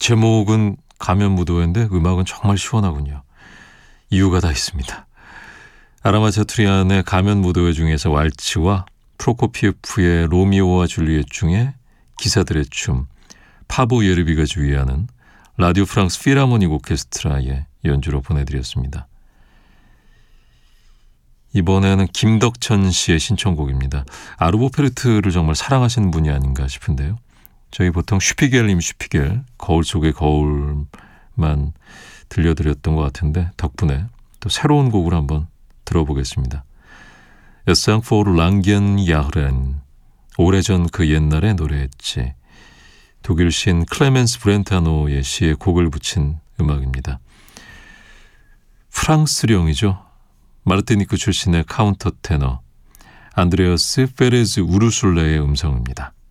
제목은 가면무도회인데 음악은 정말 시원하군요. 이유가 다 있습니다. 아라마차투리안의 가면무도회 중에서 왈츠와 프로코피에프의 로미오와 줄리엣 중에 기사들의 춤, 파보 예르비가 주의하는 라디오 프랑스 필하모닉 오케스트라의 연주로 보내드렸습니다. 이번에는 김덕천 씨의 신청곡입니다. 아르보페르트를 정말 사랑하시는 분이 아닌가 싶은데요. 저희 보통 슈피겔님 슈피겔, 거울 속의 거울만 들려드렸던 것 같은데 덕분에 또 새로운 곡을 한번 들어보겠습니다. 에상 포르 랑겐 야흐렌, 오래전 그 옛날에 노래했지. 독일 시인 클레멘스 브렌타노의 시에 곡을 붙인 음악입니다. 프랑스령이죠. 마르티니크 출신의 카운터 테너 안드레아스 페레즈 우르술레의 음성입니다.